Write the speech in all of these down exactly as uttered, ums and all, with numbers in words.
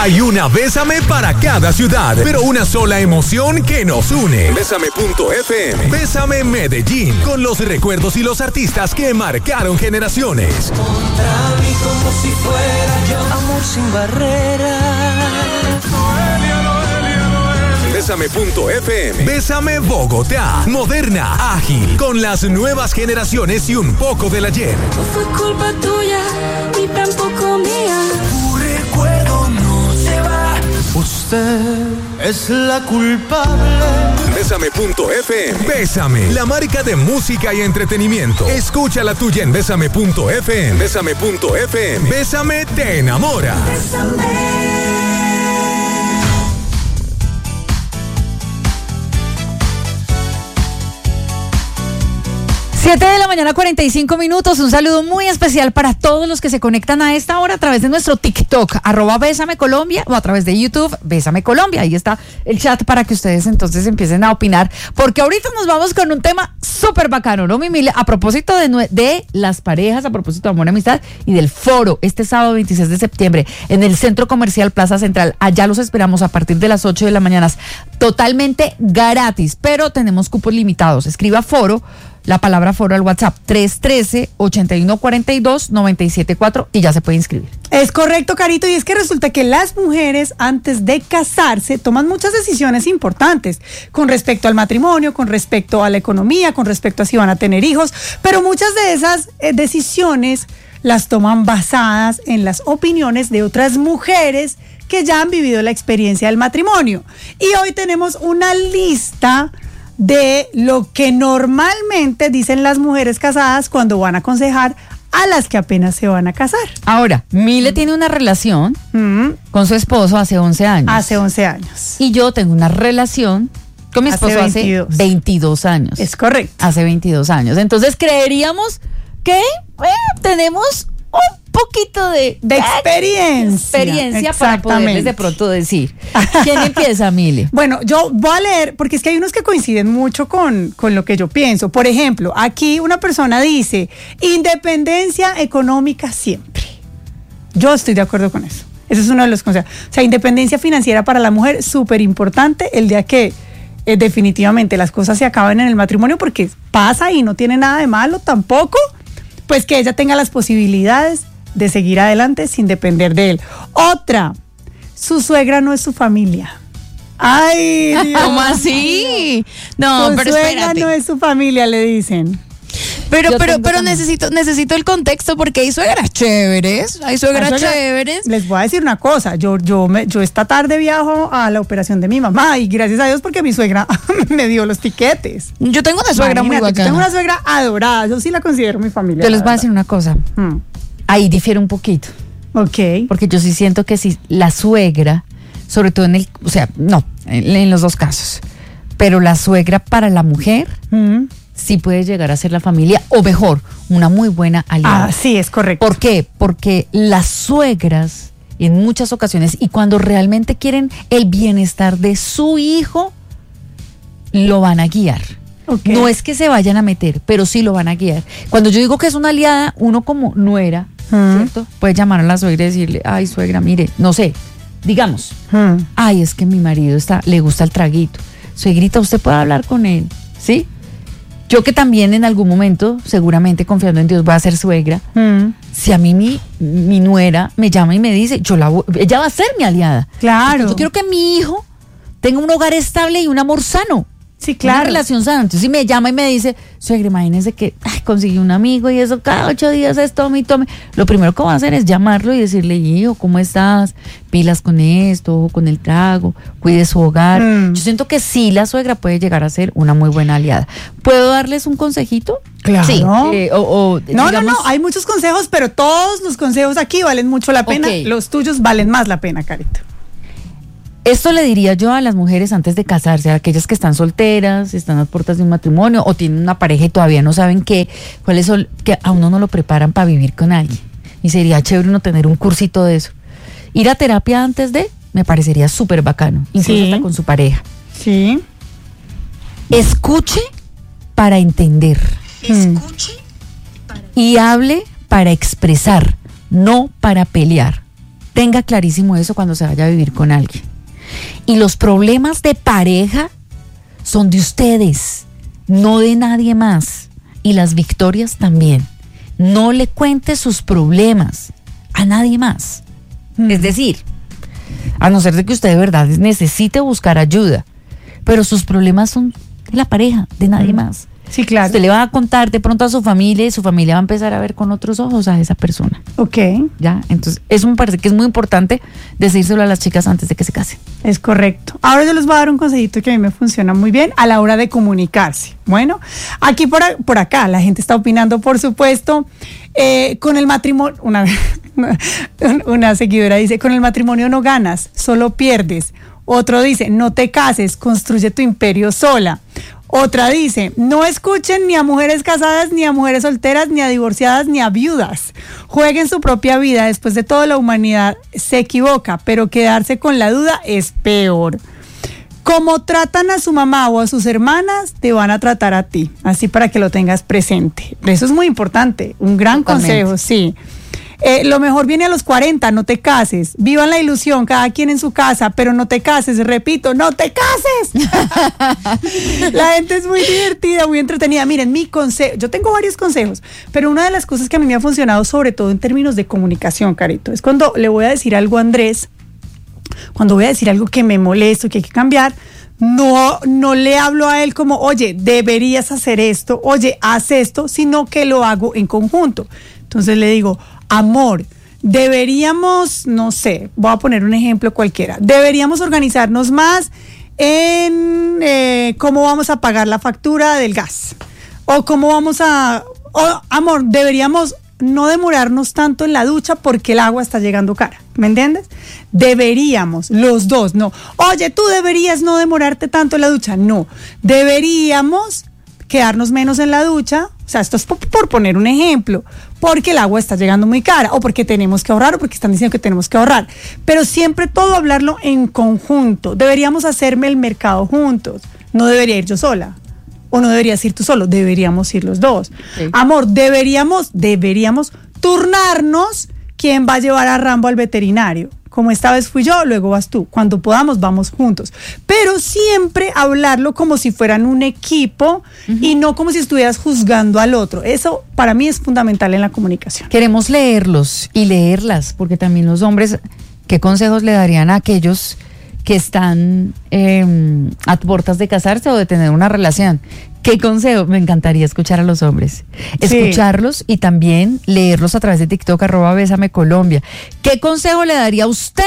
Hay una Bésame para cada ciudad, pero una sola emoción que nos une. Bésame punto efe eme. Bésame Medellín, con los recuerdos y los artistas que marcaron generaciones. Contra mí como si fuera yo. Amor sin barreras. Bésame punto efe eme. Bésame Bogotá. Moderna, ágil, con las nuevas generaciones y un poco del ayer. No fue culpa tuya, ni tampoco mía. Tu recuerdo no se va. Usted es la culpable. Bésame punto efe eme. Bésame, la marca de música y entretenimiento. Escucha la tuya en Bésame punto efe eme. Bésame punto efe eme. Bésame te enamora. Bésame. siete de la mañana, cuarenta y cinco minutos. Un saludo muy especial para todos los que se conectan a esta hora a través de nuestro TikTok, arroba Bésame Colombia, o a través de YouTube, Bésame Colombia. Ahí está el chat para que ustedes entonces empiecen a opinar, porque ahorita nos vamos con un tema súper bacano, ¿no, Mimi? A propósito de, de las parejas, a propósito de amor y amistad, y del foro, este sábado veintiséis de septiembre, en el Centro Comercial Plaza Central. Allá los esperamos a partir de las ocho de la mañana, totalmente gratis, pero tenemos cupos limitados. Escriba foro, la palabra foro al WhatsApp tres uno tres, ocho uno cuatro dos, nueve siete cuatro y ya se puede inscribir. Es correcto, Carito, y es que resulta que las mujeres antes de casarse toman muchas decisiones importantes con respecto al matrimonio, con respecto a la economía, con respecto a si van a tener hijos, pero muchas de esas eh, decisiones las toman basadas en las opiniones de otras mujeres que ya han vivido la experiencia del matrimonio. Y hoy tenemos una lista de lo que normalmente dicen las mujeres casadas cuando van a aconsejar a las que apenas se van a casar. Ahora, Mile mm. tiene una relación mm. con su esposo hace once años. Hace once años. Y yo tengo una relación con mi esposo hace veintidós, hace veintidós años. Es correcto. Hace veintidós años. Entonces creeríamos que eh, tenemos un poquito de, de experiencia, experiencia para poderles de pronto decir. ¿Quién empieza, Mile? Bueno, yo voy a leer, porque es que hay unos que coinciden mucho con, con lo que yo pienso. Por ejemplo, aquí una persona dice, independencia económica siempre. Yo estoy de acuerdo con eso. Ese es uno de los consejos. O sea, independencia financiera para la mujer, súper importante el día que eh, definitivamente las cosas se acaban en el matrimonio, porque pasa y no tiene nada de malo tampoco, pues que ella tenga las posibilidades de seguir adelante sin depender de él. Otra, su suegra no es su familia. Ay, Dios. ¿Cómo así? No, su pero suegra espérate. no es su familia, le dicen. Pero, Yo pero, pero necesito, necesito el contexto, porque hay suegras chéveres, hay suegras suegra, chéveres. Les voy a decir una cosa, yo, yo, me, yo esta tarde viajo a la operación de mi mamá, y gracias a Dios porque mi suegra me dio los tiquetes. Yo tengo una suegra Imagínate, muy bacana. Yo tengo una suegra adorada, yo sí la considero mi familia. Yo les voy a decir una cosa, hmm. ahí difiere un poquito. Ok. Porque yo sí siento que si la suegra, sobre todo en el, o sea, no, en, en los dos casos, pero la suegra para la mujer, hmm. sí puede llegar a ser la familia, o mejor, una muy buena aliada. Ah, sí, es correcto. ¿Por qué? Porque las suegras, en muchas ocasiones, y cuando realmente quieren el bienestar de su hijo, lo van a guiar. Okay. No es que se vayan a meter, pero sí lo van a guiar. Cuando yo digo que es una aliada, uno como nuera, ¿Mm? ¿cierto? Puede llamar a la suegra y decirle, ay, suegra, mire, no sé, digamos, ¿Mm? ay, es que mi marido está, le gusta el traguito. Suegrita, usted puede hablar con él, ¿sí? Yo que también en algún momento, seguramente confiando en Dios, voy a ser suegra. Mm. Si a mí mi, mi nuera me llama y me dice, yo la voy, ella va a ser mi aliada. Claro. Yo quiero que mi hijo tenga un hogar estable y un amor sano. Sí, claro. Una relación sana. Entonces, si me llama y me dice, suegra, imagínese que ay, conseguí un amigo y eso cada ocho días es tome y tome. Lo primero que voy a hacer es llamarlo y decirle, hijo, ¿cómo estás? Pilas con esto, con el trago, cuide su hogar. Mm. Yo siento que sí, la suegra puede llegar a ser una muy buena aliada. ¿Puedo darles un consejito? Claro. Sí. Eh, o, o, no, digamos, no, no, hay muchos consejos, pero todos los consejos aquí valen mucho la pena. Okay. Los tuyos valen más la pena, Carito. Esto le diría yo a las mujeres antes de casarse, a aquellas que están solteras, están a puertas de un matrimonio o tienen una pareja y todavía no saben qué, cuáles son, que a uno no lo preparan para vivir con alguien. Y sería chévere uno tener un cursito de eso. Ir a terapia antes de, me parecería súper bacano, incluso sí. hasta con su pareja. Sí. Escuche para entender. Escuche para... Y hable para expresar, no para pelear. tenga clarísimo eso cuando se vaya a vivir con alguien. Y los problemas de pareja son de ustedes, no de nadie más. Y las victorias también. No le cuente sus problemas a nadie más. Mm. Es decir, a no ser de que usted de verdad necesite buscar ayuda, pero sus problemas son de la pareja, de nadie mm. más. Sí, claro. Usted le va a contar de pronto a su familia y su familia va a empezar a ver con otros ojos a esa persona. Ok. Ya, entonces eso me parece que es muy importante decírselo a las chicas antes de que se casen. Es correcto. Ahora yo les voy a dar un consejito que a mí me funciona muy bien a la hora de comunicarse. Bueno, aquí por, a, por acá la gente está opinando, por supuesto, eh, con el matrimonio, una, una seguidora dice, con el matrimonio no ganas, solo pierdes. Otro dice, no te cases, construye tu imperio sola. Otra dice, no escuchen ni a mujeres casadas, ni a mujeres solteras, ni a divorciadas, ni a viudas. Jueguen su propia vida. Después de todo, la humanidad se equivoca, pero quedarse con la duda es peor. Como tratan a su mamá o a sus hermanas, te van a tratar a ti. Así para que lo tengas presente. Eso es muy importante. Un gran Totalmente. consejo, sí. Eh, lo mejor viene a los cuarenta, no te cases. Vivan la ilusión, cada quien en su casa, pero no te cases, repito, no te cases. La gente es muy divertida, muy entretenida. Miren, mi consejo, yo tengo varios consejos, pero una de las cosas que a mí me ha funcionado, sobre todo en términos de comunicación, Carito, es cuando le voy a decir algo a Andrés, cuando voy a decir algo que me molesto, que hay que cambiar, no, no le hablo a él como, oye, deberías hacer esto, oye, haz esto, sino que lo hago en conjunto. Entonces le digo, amor, deberíamos, no sé, voy a poner un ejemplo cualquiera, deberíamos organizarnos más en eh, cómo vamos a pagar la factura del gas, o cómo vamos a, o, amor, deberíamos no demorarnos tanto en la ducha porque el agua está llegando cara, ¿me entiendes? Deberíamos, los dos, no, oye, tú deberías no demorarte tanto en la ducha, no, deberíamos quedarnos menos en la ducha, o sea, esto es por, por poner un ejemplo, porque el agua está llegando muy cara, o porque tenemos que ahorrar, o porque están diciendo que tenemos que ahorrar, pero siempre todo hablarlo en conjunto. Deberíamos hacerme el mercado juntos, no debería ir yo sola, o no deberías ir tú solo, deberíamos ir los dos. Sí. Amor, deberíamos, deberíamos turnarnos quién va a llevar a Rambo al veterinario. Como esta vez fui yo, luego vas tú. Cuando podamos, vamos juntos. Pero siempre hablarlo como si fueran un equipo uh-huh. y no como si estuvieras juzgando al otro. Eso para mí es fundamental en la comunicación. Queremos leerlos y leerlas, porque también los hombres, ¿qué consejos le darían a aquellos que están eh, a puertas de casarse o de tener una relación? ¿Qué consejo? Me encantaría escuchar a los hombres. Escucharlos sí. y también leerlos a través de TikTok, arroba Bésame Colombia. ¿Qué consejo le daría usted,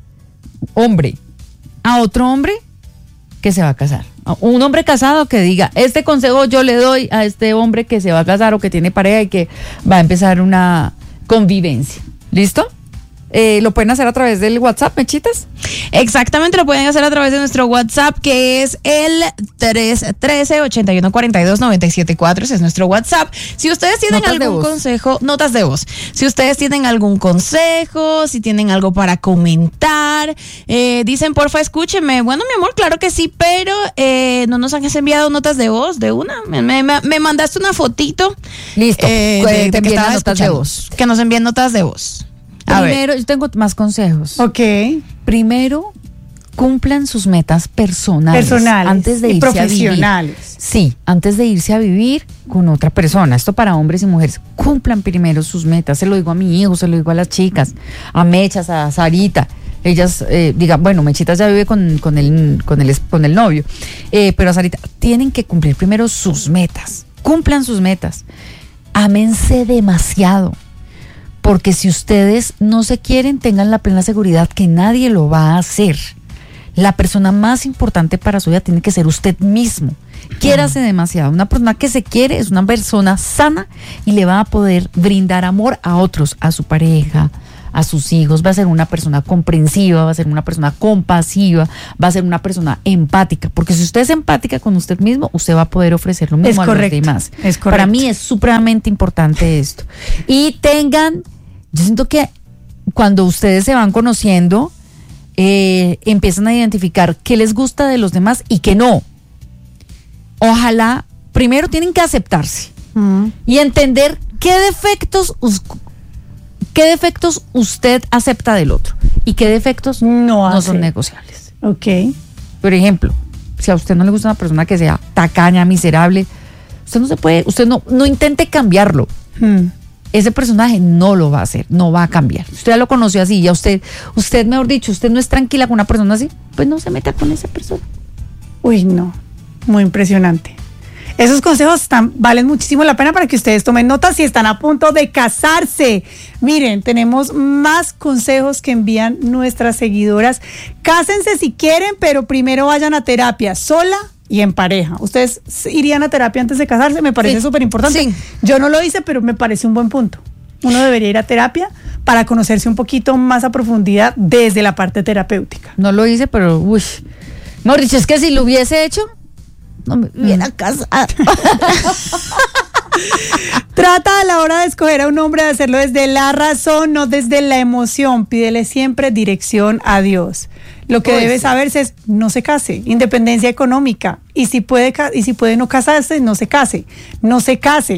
hombre, a otro hombre que se va a casar? A un hombre casado que diga, este consejo yo le doy a este hombre que se va a casar o que tiene pareja y que va a empezar una convivencia. ¿Listo? Eh, ¿Lo pueden hacer a través del WhatsApp, Mechitas? Exactamente, lo pueden hacer a través de nuestro WhatsApp, que es el tres uno tres, ocho uno cuatro dos, nueve siete cuatro. Ese es nuestro WhatsApp. Si ustedes tienen notas algún consejo, notas de voz. Si ustedes tienen algún consejo, si tienen algo para comentar, eh, dicen, porfa, escúcheme. Bueno, mi amor, claro que sí, pero eh, no nos han enviado notas de voz de una. Me, me, me mandaste una fotito. Listo. Eh, de, de que estaba notas de voz. Que nos envíen notas de voz. A Primero, ver. Yo tengo más consejos. Ok. Primero, cumplan sus metas personales. Personales. Antes de y irse profesionales. A vivir. Sí, antes de irse a vivir con otra persona. Esto para hombres y mujeres. Cumplan primero sus metas. Se lo digo a mi hijo, se lo digo a las chicas, a Mechas, a Sarita. Ellas eh, digan, bueno, Mechitas ya vive con, con, el, con, el, con el novio. Eh, pero a Sarita, tienen que cumplir primero sus metas. Cumplan sus metas. Ámense demasiado. Porque si ustedes no se quieren, tengan la plena seguridad que nadie lo va a hacer. La persona más importante para su vida tiene que ser usted mismo. Quiérase demasiado. Una persona que se quiere es una persona sana y le va a poder brindar amor a otros, a su pareja, a sus hijos. Va a ser una persona comprensiva, va a ser una persona compasiva, va a ser una persona empática. Porque si usted es empática con usted mismo, usted va a poder ofrecer lo mismo a los demás. Es correcto. Para mí es supremamente importante esto. Y tengan... Yo siento que cuando ustedes se van conociendo, eh, empiezan a identificar qué les gusta de los demás y qué no. Ojalá, primero tienen que aceptarse mm. y entender qué defectos us- ¿Qué defectos usted acepta del otro? ¿Y qué defectos no, no son negociables? Ok. Por ejemplo, si a usted no le gusta una persona que sea tacaña, miserable, usted no se puede, usted no, no intente cambiarlo. Hmm. Ese personaje no lo va a hacer, no va a cambiar. Usted ya lo conoció así, ya usted, usted mejor dicho, usted no es tranquila con una persona así, pues no se meta con esa persona. Uy, no, muy impresionante. Esos consejos están, valen muchísimo la pena para que ustedes tomen nota si están a punto de casarse. Miren, tenemos más consejos que envían nuestras seguidoras. Cásense si quieren, pero primero vayan a terapia, sola y en pareja. ¿Ustedes irían a terapia antes de casarse? Me parece súper sí, importante. sí. Yo no lo hice, pero me parece un buen punto. Uno debería ir a terapia para conocerse un poquito más a profundidad desde la parte terapéutica. No lo hice, pero uy. Mejor dicho, es que si lo hubiese hecho, no me hubiera casado. Trata a la hora de escoger a un hombre de hacerlo desde la razón, no desde la emoción. Pídele siempre dirección a Dios. Lo que Uy, debe sí. saberse es no se case, independencia económica. Y si puede ca- y si puede no casarse, no se case. No se case.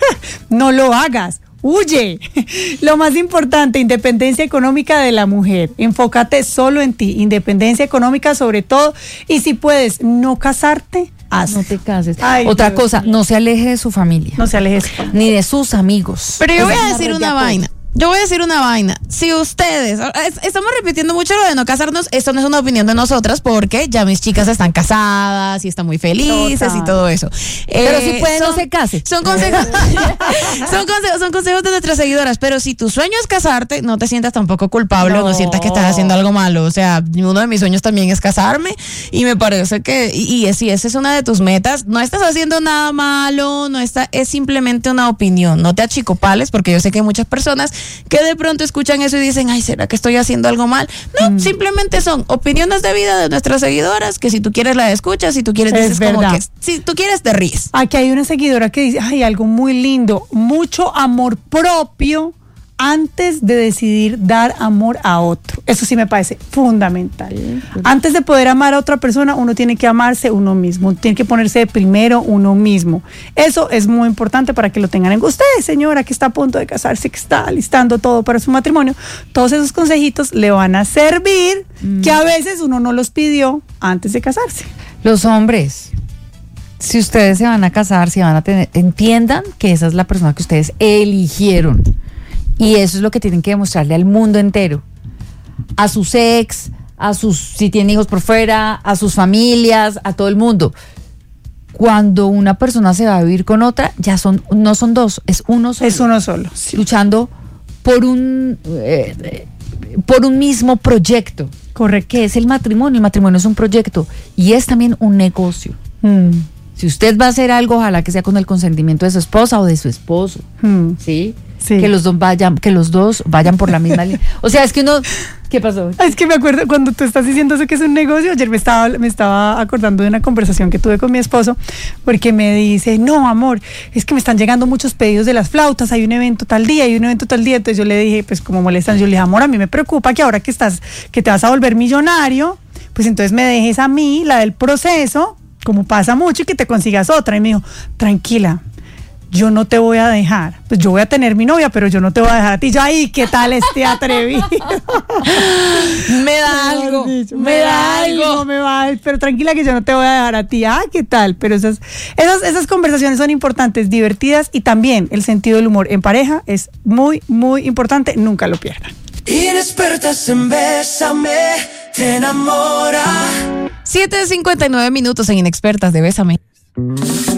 No lo hagas. Huye. Lo más importante, independencia económica de la mujer. Enfócate solo en ti, independencia económica sobre todo. Y si puedes no casarte, hazlo. No te cases. Ay, Otra Dios cosa, mío. no se aleje de su familia, No se alejes. ni de sus amigos. Pero yo Esa voy es a una decir red de una apoyo. vaina. Yo voy a decir una vaina. Si ustedes, es- estamos repitiendo mucho lo de no casarnos, esto no es una opinión de nosotras porque ya mis chicas están casadas y están muy felices Total. y todo eso. Pero Eh, si puede, no son- se case. Son consejos, son consejos, son consejos de nuestras seguidoras, pero si tu sueño es casarte, no te sientas tampoco culpable, no, No. no sientas que estás haciendo algo malo. O sea, uno de mis sueños también es casarme y me parece que, y, y si esa es una de tus metas, no estás haciendo nada malo, no está, es simplemente una opinión, no te achicopales, porque yo sé que hay muchas personas que de pronto escuchan eso y dicen, ay, ¿será que estoy haciendo algo mal? No, Mm. simplemente son opiniones de vida de nuestras seguidoras, que si tú quieres la escuchas, si tú quieres Es dices como verdad. que, si tú quieres te ríes. Aquí hay una seguidora que dice, ay, algo muy lindo, mucho amor propio antes de decidir dar amor a otro. Eso sí me parece fundamental. Antes de poder amar a otra persona, uno tiene que amarse uno mismo, tiene que ponerse de primero uno mismo. Eso es muy importante para que lo tengan en usted, señora, que está a punto de casarse, que está alistando todo para su matrimonio. Todos esos consejitos le van a servir, que a veces uno no los pidió antes de casarse. Los hombres, si ustedes se van a casar, si van a tener, entiendan que esa es la persona que ustedes eligieron. Y eso es lo que tienen que demostrarle al mundo entero. A sus ex, a sus, si tienen hijos por fuera, a sus familias, a todo el mundo. Cuando una persona se va a vivir con otra, ya son, no son dos, es uno solo. Es uno solo. Sí. Luchando por un, eh, eh, por un mismo proyecto. Correcto. Que es el matrimonio. El matrimonio es un proyecto y es también un negocio. Mm. Si usted va a hacer algo, ojalá que sea con el consentimiento de su esposa o de su esposo, Mm. ¿sí? Sí. Que los dos vayan, que los dos vayan por la misma línea. O sea, es que uno, ¿qué pasó? Es que me acuerdo cuando tú estás diciendo eso que es un negocio. Ayer me estaba, me estaba acordando de una conversación que tuve con mi esposo, porque me dice, no, amor, es que me están llegando muchos pedidos de las flautas, hay un evento tal día, hay un evento tal día. Entonces yo le dije, pues como molestan, yo le dije, amor, a mí me preocupa que ahora que estás, que te vas a volver millonario, pues entonces me dejes a mí la del proceso, como pasa mucho, y que te consigas otra. Y me dijo, tranquila, yo no te voy a dejar. Pues yo voy a tener mi novia, pero yo no te voy a dejar a ti. Yo, ay, ¿qué tal este atrevido? Me da algo, Dicho, me da algo. me va, pero tranquila que yo no te voy a dejar a ti. Ah, ¿qué tal? Pero esas, esas, esas conversaciones son importantes, divertidas, y también el sentido del humor en pareja es muy, muy importante. Nunca lo pierdan. Inexpertas en Bésame, te enamora. siete cincuenta y nueve minutos en Inexpertas de Bésame.